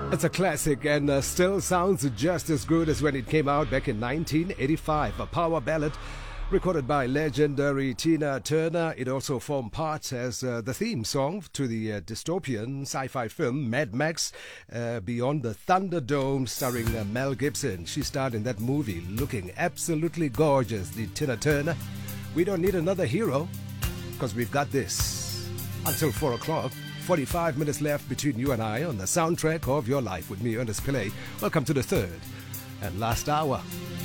It's a classic and still sounds just as good as when it came out back in 1985. A power ballad recorded by legendary Tina Turner. It also formed part as the theme song to the dystopian sci-fi film Mad Max Beyond the Thunderdome, starring Mel Gibson. She starred in that movie looking absolutely gorgeous, the Tina Turner. We don't need another hero because we've got this until 4 o'clock. 45 minutes left between you and I on the soundtrack of your life with me, Ernest Pillay. Welcome to the third and last hour.